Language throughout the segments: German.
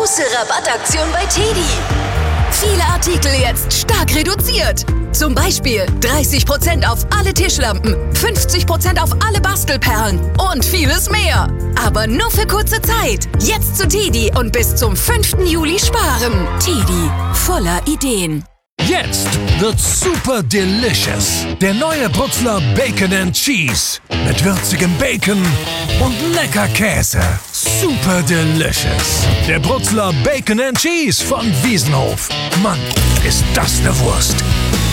große Rabattaktion bei TEDi. Viele Artikel jetzt stark reduziert. Zum Beispiel 30% auf alle Tischlampen, 50% auf alle Bastelperlen und vieles mehr. Aber nur für kurze Zeit. Jetzt zu TEDi und bis zum 5. Juli sparen. TEDi, voller Ideen. Jetzt wird's super delicious. Der neue Brutzler Bacon and Cheese. Mit würzigem Bacon und lecker Käse. Super delicious. Der Brutzler Bacon and Cheese von Wiesenhof. Mann, ist das eine Wurst.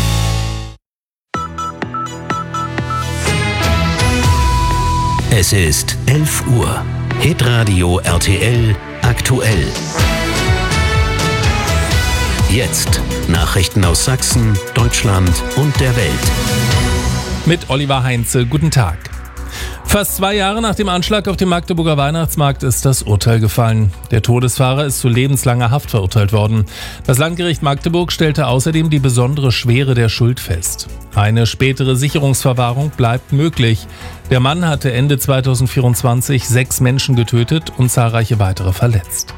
Es ist 11 Uhr. Hitradio RTL aktuell. Jetzt Nachrichten aus Sachsen, Deutschland und der Welt. Mit Oliver Heinze, guten Tag. Fast 2 Jahre nach dem Anschlag auf dem Magdeburger Weihnachtsmarkt ist das Urteil gefallen. Der Todesfahrer ist zu lebenslanger Haft verurteilt worden. Das Landgericht Magdeburg stellte außerdem die besondere Schwere der Schuld fest. Eine spätere Sicherungsverwahrung bleibt möglich. Der Mann hatte Ende 2024 6 Menschen getötet und zahlreiche weitere verletzt.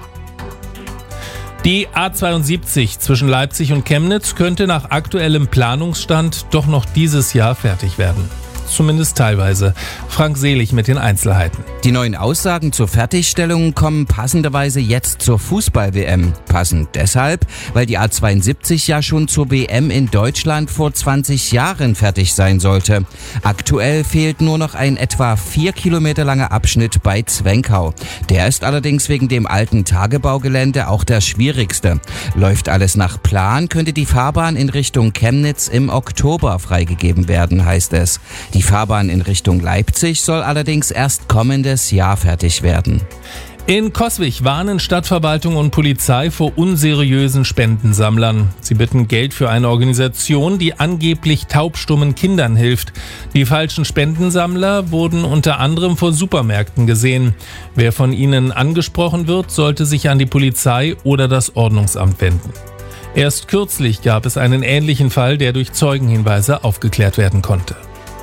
Die A72 zwischen Leipzig und Chemnitz könnte nach aktuellem Planungsstand doch noch dieses Jahr fertig werden. Zumindest teilweise. Frank Selig mit den Einzelheiten. Die neuen Aussagen zur Fertigstellung kommen passenderweise jetzt zur Fußball-WM. Passend deshalb, weil die A72 ja schon zur WM in Deutschland vor 20 Jahren fertig sein sollte. Aktuell fehlt nur noch ein etwa 4 Kilometer langer Abschnitt bei Zwenkau. Der ist allerdings wegen dem alten Tagebaugelände auch der schwierigste. Läuft alles nach Plan, könnte die Fahrbahn in Richtung Chemnitz im Oktober freigegeben werden, heißt es. Die Fahrbahn in Richtung Leipzig soll allerdings erst kommendes Jahr fertig werden. In Coswig warnen Stadtverwaltung und Polizei vor unseriösen Spendensammlern. Sie bitten Geld für eine Organisation, die angeblich taubstummen Kindern hilft. Die falschen Spendensammler wurden unter anderem vor Supermärkten gesehen. Wer von ihnen angesprochen wird, sollte sich an die Polizei oder das Ordnungsamt wenden. Erst kürzlich gab es einen ähnlichen Fall, der durch Zeugenhinweise aufgeklärt werden konnte.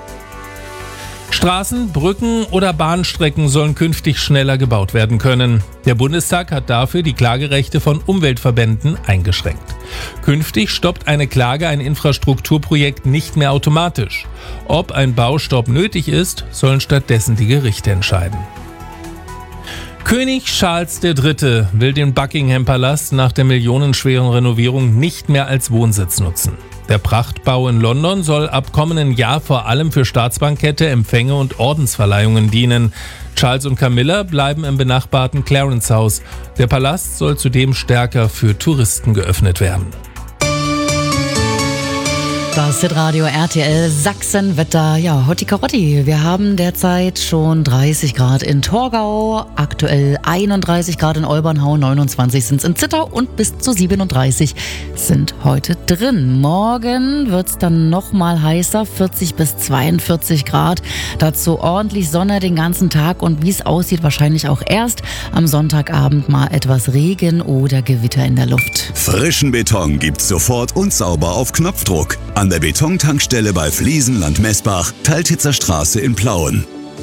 Straßen, Brücken oder Bahnstrecken sollen künftig schneller gebaut werden können. Der Bundestag hat dafür die Klagerechte von Umweltverbänden eingeschränkt. Künftig stoppt eine Klage ein Infrastrukturprojekt nicht mehr automatisch. Ob ein Baustopp nötig ist, sollen stattdessen die Gerichte entscheiden. König Charles III. Will den Buckingham-Palast nach der millionenschweren Renovierung nicht mehr als Wohnsitz nutzen. Der Prachtbau in London soll ab kommenden Jahr vor allem für Staatsbankette, Empfänge und Ordensverleihungen dienen. Charles und Camilla bleiben im benachbarten Clarence House. Der Palast soll zudem stärker für Touristen geöffnet werden. Das Hitradio RTL Sachsenwetter. Ja, Hotti Karotti. Wir haben derzeit schon 30 Grad in Torgau, aktuell 31 Grad in Olbernhau, 29 sind es in Zittau und bis zu 37 sind heute drin. Morgen wird es dann nochmal heißer, 40 bis 42 Grad. Dazu ordentlich Sonne den ganzen Tag und wie es aussieht, wahrscheinlich auch erst am Sonntagabend mal etwas Regen oder Gewitter in der Luft. Frischen Beton gibt's sofort und sauber auf Knopfdruck. An der Betontankstelle bei Fliesenland-Messbach, Teiltitzer Straße in Plauen.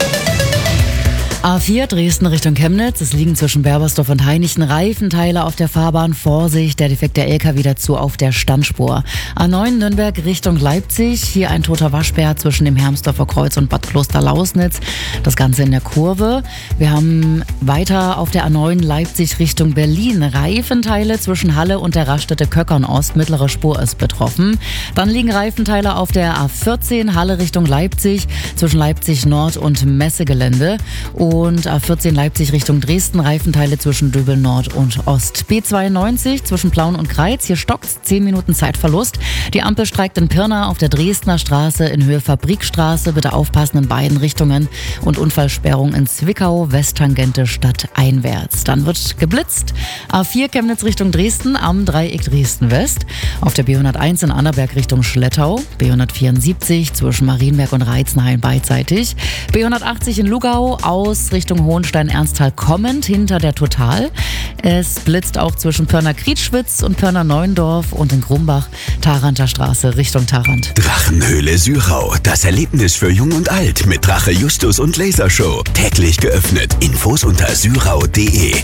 A4 Dresden Richtung Chemnitz. Es liegen zwischen Berbersdorf und Hainichen Reifenteile auf der Fahrbahn. Vorsicht, der defekte LKW dazu auf der Standspur. A9 Nürnberg Richtung Leipzig. Hier ein toter Waschbär zwischen dem Hermsdorfer Kreuz und Bad Kloster-Lausnitz. Das Ganze in der Kurve. Wir haben weiter auf der A9 Leipzig Richtung Berlin. Reifenteile zwischen Halle und der Raststätte Köckern-Ost. Mittlere Spur ist betroffen. Dann liegen Reifenteile auf der A14 Halle Richtung Leipzig. Zwischen Leipzig Nord und Messegelände. Und A14 Leipzig Richtung Dresden, Reifenteile zwischen Döbel Nord und Ost. B92 zwischen Plauen und Kreiz, hier stockt's, 10 Minuten Zeitverlust. Die Ampel streikt in Pirna auf der Dresdner Straße in Höhe Fabrikstraße. Bitte aufpassen in beiden Richtungen. Und Unfallsperrung in Zwickau, Westtangente stadteinwärts. Dann wird geblitzt. A4 Chemnitz Richtung Dresden am Dreieck Dresden West. Auf der B101 in Annaberg Richtung Schlettau. B174 zwischen Marienberg und Reizenhain beidseitig. B180 in Lugau aus Richtung Hohenstein-Ernsthal kommend hinter der Total. Es blitzt auch zwischen Pörner-Krietschwitz und Pörner-Neuendorf und in Grumbach, Tharanter Straße Richtung Tharant. Drachenhöhle Syrau, das Erlebnis für Jung und Alt mit Drache Justus und Lasershow. Täglich geöffnet. Infos unter syrau.de.